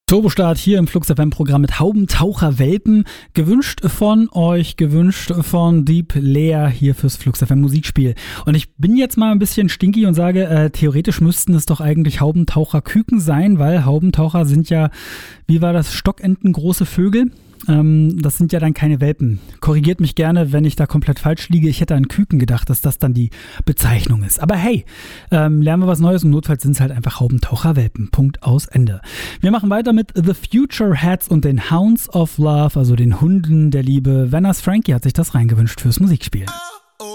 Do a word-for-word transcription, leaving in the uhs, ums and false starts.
Turbostart hier im Flux F M-Programm mit Haubentaucher-Welpen. Gewünscht von euch, gewünscht von Deep Leer hier fürs Flux F M-Musikspiel. Und ich bin jetzt mal ein bisschen stinky und sage, äh, theoretisch müssten es doch eigentlich Haubentaucher-Küken sein, weil Haubentaucher sind ja, wie war das, Stockenten große Vögel. Ähm, das sind ja dann keine Welpen. Korrigiert mich gerne, wenn ich da komplett falsch liege. Ich hätte an Küken gedacht, dass das dann die Bezeichnung ist. Aber hey, ähm, lernen wir was Neues und notfalls sind es halt einfach Haubentaucher-Welpen. Punkt, aus, Ende. Wir machen weiter mit The Future Hats und den Hounds of Love, also den Hunden der Liebe. Wenners Frankie hat sich das reingewünscht fürs Musikspiel.